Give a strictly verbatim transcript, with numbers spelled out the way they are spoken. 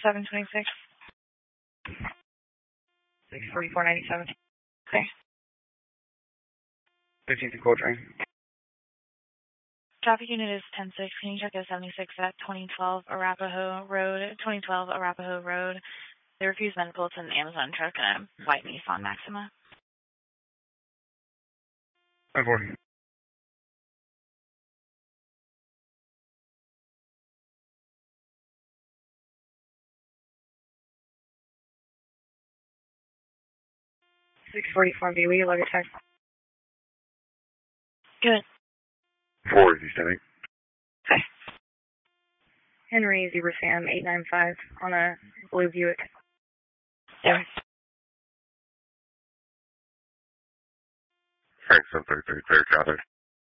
seven twenty-six. six forty-four ninety-seven. Okay. fifteenth and Coltrane. Traffic unit is ten six. Can you check the seventy-six at twenty twelve Arapahoe Road? twenty twelve Arapahoe Road. They refuse medical. It's an Amazon truck and a white Nissan Maxima. five forty. six forty-four B. We log a text. Good. four, is he standing? Okay. Henry Zebra Sam eight nine five on a blue Buick. Yeah. Frank seven thirty-three, clear traffic.